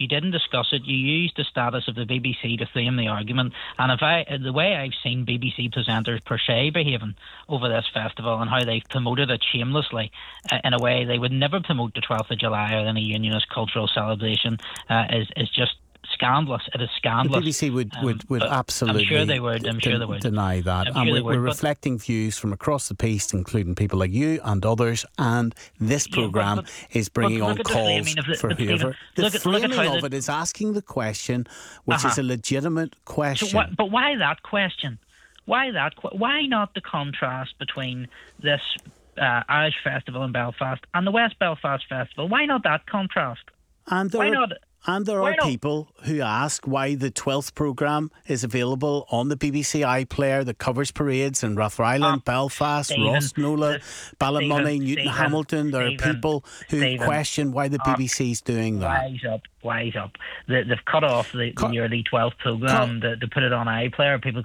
You didn't discuss it. You used the status of the BBC to frame the argument. And the way I've seen BBC presenters per se behaving over this festival and how they've promoted it shamelessly, in a way they would never promote the 12th of July or any unionist cultural celebration, is just scandalous. It is scandalous. The BBC would absolutely I'm sure they would. deny that. And we're reflecting views from across the piece, including people like you and others. And this programme is bringing on calls for whoever. The framing of it is asking the question, which is a legitimate question. So but why that question? Why not the contrast between this Irish Festival in Belfast and the West Belfast Festival? Why not that contrast? Why not? And there are people who ask why the 12th programme is available on the BBC iPlayer that covers parades in Rathryland, Belfast, Rossnola, Ballymoney, Newton Hamilton. There are people who question why the BBC's doing that. Wise up. They've cut off the yearly 12th programme to put it on iPlayer. People